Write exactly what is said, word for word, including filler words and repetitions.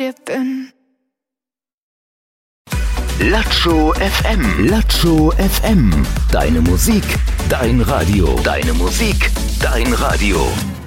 dir bin. Latscho F M. Latscho F M. Deine Musik, dein Radio. Deine Musik, dein Radio.